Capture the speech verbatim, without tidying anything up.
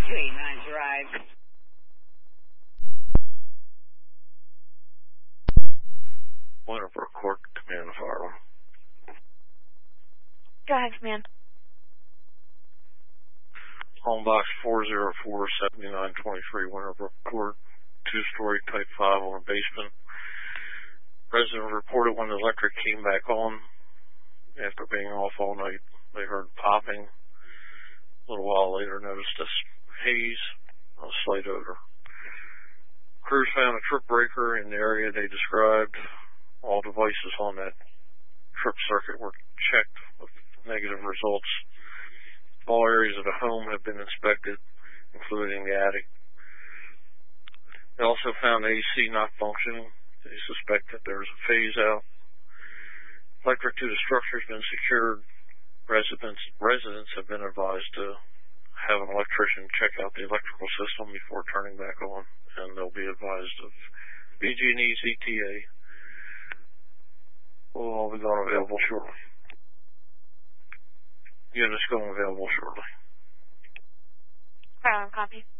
two eighty-nine Drive. Winterbrook Court, Command Fire. Go ahead, Command. Home box four zero four seven nine two three, Winterbrook Court, two-story, type five on a basement. Resident reported when the electric came back on, after being off all night, they heard popping. A little while later, noticed this haze, a slight odor. Crews found a trip breaker in the area they described. All devices on that trip circuit were checked with negative results. All areas of the home have been inspected, including the attic. They also found A C not functioning. They suspect that there's a phase out. Electric to the structure has been secured. Residents, residents have been advised to have an electrician check out the electrical system before turning back on, and they'll be advised of B G and E's E T A. Will all be going available shortly. Units going available shortly. File and copy.